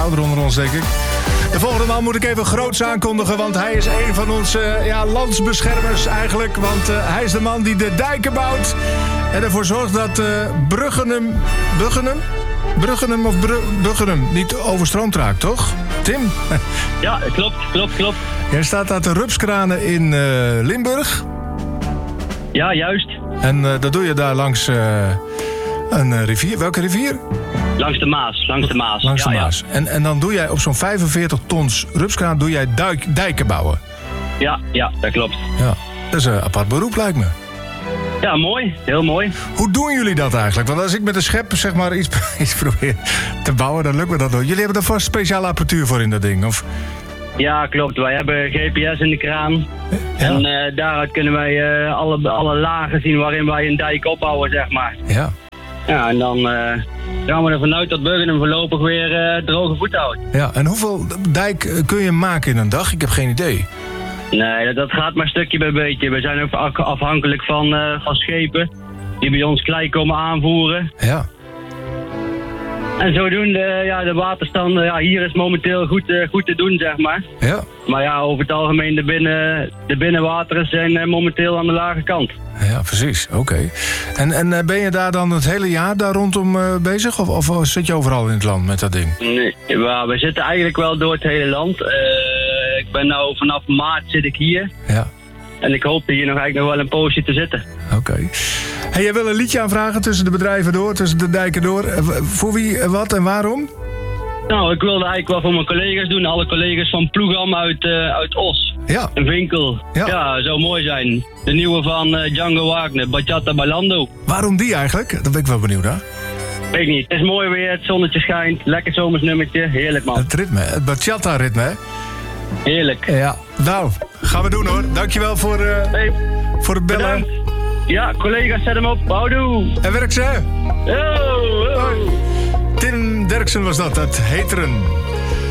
ouderen onder ons, denk ik. De volgende man moet ik even groots aankondigen, want hij is een van onze landsbeschermers eigenlijk. Want hij is de man die de dijken bouwt en ervoor zorgt dat Bruggenum niet overstroomd raakt, toch? Tim? Ja, klopt. Jij staat aan de rupskranen in Limburg. Ja, juist. En dat doe je daar langs een rivier. Welke rivier? Langs de Maas. Langs de Maas. En dan doe jij op zo'n 45 tons rupskraan doe jij dijken bouwen. Ja, dat klopt. Ja, dat is een apart beroep, lijkt me. Ja, mooi. Heel mooi. Hoe doen jullie dat eigenlijk? Want als ik met een schep zeg maar iets probeer te bouwen, dan lukt me dat nooit. Jullie hebben er vast speciale apparatuur voor in dat ding, of? Ja, klopt. Wij hebben GPS in de kraan. Ja. En daaruit kunnen wij alle lagen zien waarin wij een dijk opbouwen, zeg maar. Ja. Ja, en dan gaan we ervan uit dat Bruggenum voorlopig weer droge voeten houdt. Ja, en hoeveel dijk kun je maken in een dag? Ik heb geen idee. Nee, dat gaat maar stukje bij beetje. We zijn ook afhankelijk van schepen die bij ons klei komen aanvoeren. Ja. En zodoende, de waterstanden, hier is momenteel goed te doen, zeg maar. Ja. Maar ja, over het algemeen, de binnenwateren zijn momenteel aan de lage kant. Ja, precies. Oké. En ben je daar dan het hele jaar daar rondom bezig? Of zit je overal in het land met dat ding? Nee, we zitten eigenlijk wel door het hele land. Ik ben nou vanaf maart zit ik hier. Ja. En ik hoop hier nog eigenlijk nog wel een poosje te zitten. Oké. Hey, jij wil een liedje aanvragen tussen de bedrijven door, tussen de dijken door. Voor wie, wat en waarom? Nou, ik wilde eigenlijk wel voor mijn collega's doen. Alle collega's van Ploegam uit Os. Ja. Een winkel. Ja. Ja, zou mooi zijn. De nieuwe van Django Wagner, Bachata Bailando. Waarom die eigenlijk? Daar ben ik wel benieuwd naar. Weet ik niet. Het is mooi weer, het zonnetje schijnt. Lekker zomersnummertje. Heerlijk, man. Het ritme, het bachata-ritme, hè? Heerlijk. Ja. Nou, gaan we doen, hoor. Dankjewel voor het bellen. Bedankt. Ja, collega's, zet hem op. Houdoe. En werk ze. Yo. Tim Derksen was dat, uit Heteren.